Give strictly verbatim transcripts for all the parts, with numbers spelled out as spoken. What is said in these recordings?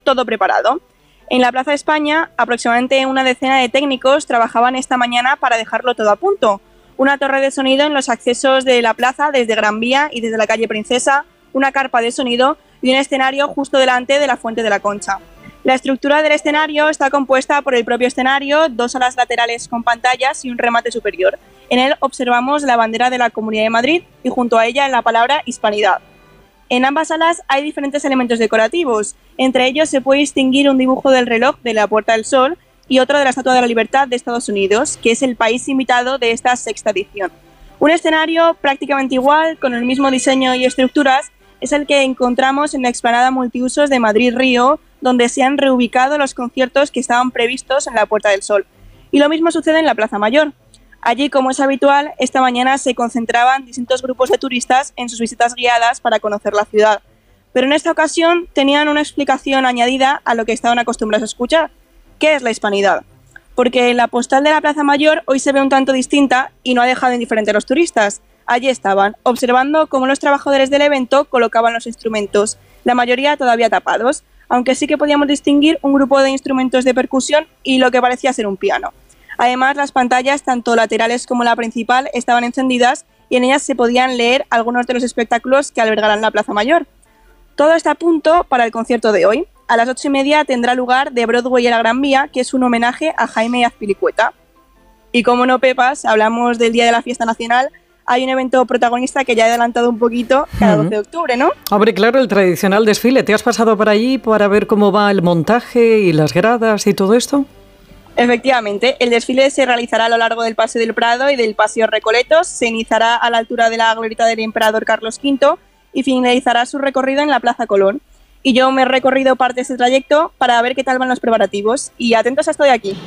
todo preparado. En la Plaza de España, aproximadamente una decena de técnicos trabajaban esta mañana para dejarlo todo a punto. Una torre de sonido en los accesos de la plaza desde Gran Vía y desde la calle Princesa, una carpa de sonido y un escenario justo delante de la Fuente de la Concha. La estructura del escenario está compuesta por el propio escenario, dos salas laterales con pantallas y un remate superior. En él observamos la bandera de la Comunidad de Madrid y junto a ella la palabra Hispanidad. En ambas salas hay diferentes elementos decorativos. Entre ellos se puede distinguir un dibujo del reloj de la Puerta del Sol y otro de la Estatua de la Libertad de Estados Unidos, que es el país invitado de esta sexta edición. Un escenario prácticamente igual, con el mismo diseño y estructuras, es el que encontramos en la explanada multiusos de Madrid-Río, donde se han reubicado los conciertos que estaban previstos en la Puerta del Sol. Y lo mismo sucede en la Plaza Mayor. Allí, como es habitual, esta mañana se concentraban distintos grupos de turistas en sus visitas guiadas para conocer la ciudad. Pero en esta ocasión tenían una explicación añadida a lo que estaban acostumbrados a escuchar. ¿Qué es la hispanidad? Porque la postal de la Plaza Mayor hoy se ve un tanto distinta y no ha dejado indiferente a los turistas. Allí estaban, observando cómo los trabajadores del evento colocaban los instrumentos, la mayoría todavía tapados, aunque sí que podíamos distinguir un grupo de instrumentos de percusión y lo que parecía ser un piano. Además, las pantallas, tanto laterales como la principal, estaban encendidas y en ellas se podían leer algunos de los espectáculos que albergarán la Plaza Mayor. Todo está a punto para el concierto de hoy. A las ocho y media tendrá lugar de Broadway a la Gran Vía, que es un homenaje a Jaime Azpilicueta. Y como no, Pepas, hablamos del Día de la Fiesta Nacional, hay un evento protagonista que ya he adelantado un poquito cada doce de octubre, ¿no? Hombre, claro, el tradicional desfile. ¿Te has pasado por allí para ver cómo va el montaje y las gradas y todo esto? Efectivamente, el desfile se realizará a lo largo del Paseo del Prado y del Paseo Recoletos, se iniciará a la altura de la glorieta del emperador Carlos quinto y finalizará su recorrido en la Plaza Colón. Y yo me he recorrido parte de ese trayecto para ver qué tal van los preparativos. Y atentos a esto de aquí.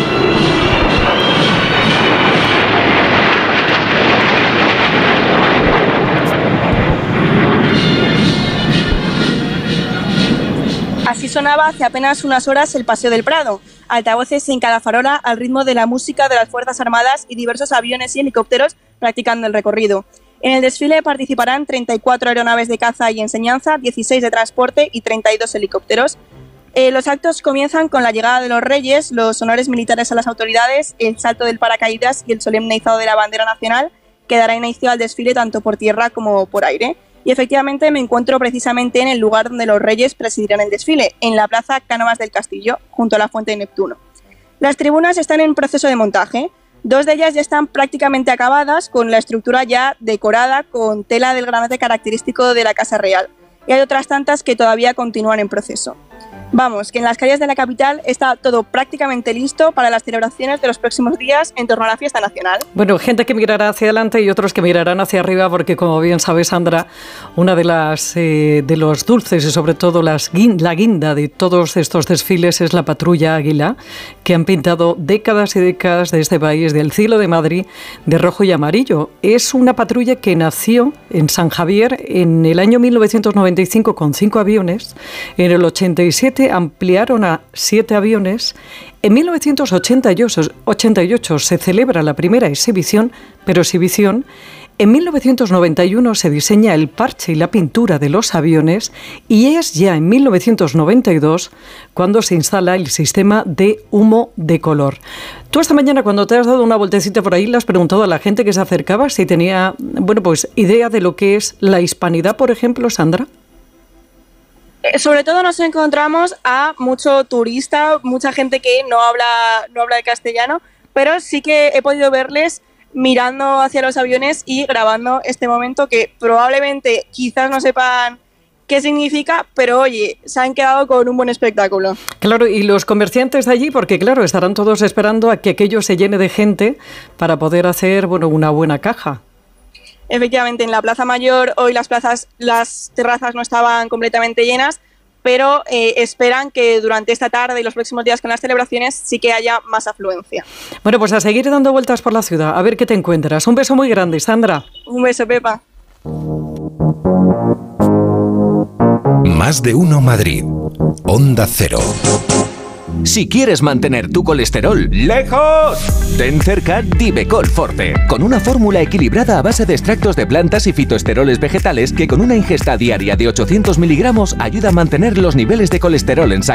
Así sonaba hace apenas unas horas el Paseo del Prado. Altavoces en cada farola al ritmo de la música de las Fuerzas Armadas y diversos aviones y helicópteros practicando el recorrido. En el desfile participarán treinta y cuatro aeronaves de caza y enseñanza, dieciséis de transporte y treinta y dos helicópteros. Eh, los actos comienzan con la llegada de los Reyes, los honores militares a las autoridades, el salto del paracaídas y el solemne izado de la bandera nacional, que dará inicio al desfile tanto por tierra como por aire. Y efectivamente me encuentro precisamente en el lugar donde los Reyes presidirán el desfile, en la Plaza Cánovas del Castillo, junto a la Fuente de Neptuno. Las tribunas están en proceso de montaje. Dos de ellas ya están prácticamente acabadas, con la estructura ya decorada con tela del granate característico de la Casa Real. Y hay otras tantas que todavía continúan en proceso. Vamos, que en las calles de la capital está todo prácticamente listo para las celebraciones de los próximos días en torno a la fiesta nacional. Bueno, gente que mirará hacia adelante y otros que mirarán hacia arriba porque, como bien sabes, Sandra, una de las eh, de los dulces y sobre todo las, la guinda de todos estos desfiles es la patrulla Águila, que han pintado décadas y décadas de este país, del cielo de Madrid, de rojo y amarillo. Es una patrulla que nació en San Javier en el año mil novecientos noventa y cinco con cinco aviones. En el ochenta y siete ampliaron a siete aviones. En mil novecientos ochenta y ocho se celebra la primera exhibición, pero exhibición. En mil novecientos noventa y uno se diseña el parche y la pintura de los aviones y es ya en mil novecientos noventa y dos cuando se instala el sistema de humo de color. Tú esta mañana, cuando te has dado una vueltecita por ahí, le has preguntado a la gente que se acercaba si tenía, bueno, pues idea de lo que es la hispanidad, por ejemplo, Sandra. Sobre todo nos encontramos a mucho turista, mucha gente que no habla, no habla de castellano, pero sí que he podido verles mirando hacia los aviones y grabando este momento que probablemente quizás no sepan qué significa, pero oye, se han quedado con un buen espectáculo. Claro, y los comerciantes de allí, porque claro, estarán todos esperando a que aquello se llene de gente para poder hacer, bueno, una buena caja. Efectivamente, en la Plaza Mayor hoy las plazas, las terrazas no estaban completamente llenas, pero eh, esperan que durante esta tarde y los próximos días con las celebraciones sí que haya más afluencia. Bueno, pues a seguir dando vueltas por la ciudad, a ver qué te encuentras. Un beso muy grande, Sandra. Un beso, Pepa. Más de uno Madrid. Onda Cero. Si quieres mantener tu colesterol lejos, ten cerca Divecol Forte, con una fórmula equilibrada a base de extractos de plantas y fitoesteroles vegetales que con una ingesta diaria de ochocientos miligramos ayuda a mantener los niveles de colesterol en sangre.